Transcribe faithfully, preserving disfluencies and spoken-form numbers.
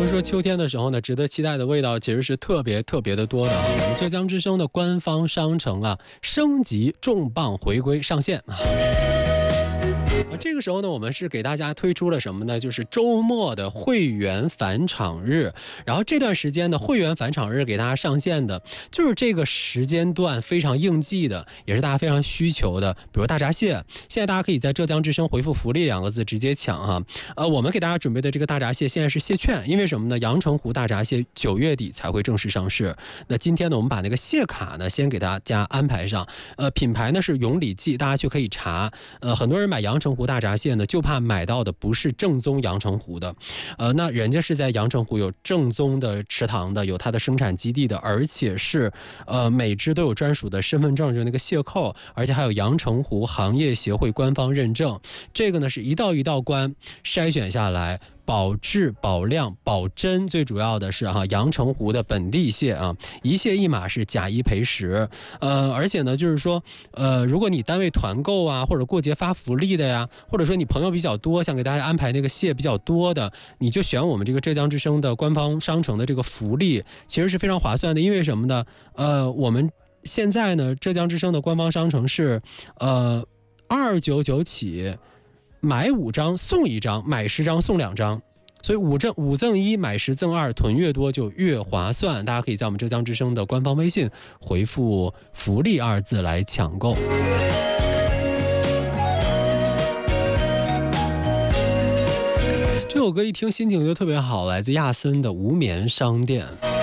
都说秋天的时候呢，值得期待的味道其实是特别特别的多的。我们浙江之声的官方商城啊，升级重磅回归上线啊。这个时候呢，我们是给大家推出了什么呢？就是周末的会员返场日。然后这段时间的会员返场日给大家上线的，就是这个时间段非常应季的，也是大家非常需求的，比如大闸蟹。现在大家可以在浙江之声回复福利两个字直接抢哈。呃，我们给大家准备的这个大闸蟹现在是蟹券，因为什么呢？阳澄湖大闸蟹九月底才会正式上市。那今天呢，我们把那个蟹卡呢先给大家安排上。呃，品牌呢是永礼记，大家去可以查。呃，很多人买阳澄湖大闸蟹呢，就怕买到的不是正宗阳澄湖的，呃，那人家是在阳澄湖有正宗的池塘的，有它的生产基地的，而且是呃每只都有专属的身份证，就是那个蟹扣，而且还有阳澄湖行业协会官方认证。这个呢是一道一道关筛选下来。保质保量保真，最主要的是哈、啊、阳澄湖的本地蟹啊，一蟹一码是假一赔十，呃，而且呢就是说，呃，如果你单位团购啊，或者过节发福利的呀，或者说你朋友比较多，想给大家安排那个蟹比较多的，你就选我们这个浙江之声的官方商城的这个福利，其实是非常划算的。因为什么呢？呃，我们现在呢，浙江之声的官方商城是呃二九九起。买五张送一张，买十张送两张，所以五赠五赠一，买十赠二，囤越多就越划算。大家可以在我们浙江之声的官方微信回复“福利”二字来抢购。这首歌一听心情就特别好，来自亚森的《无眠商店》。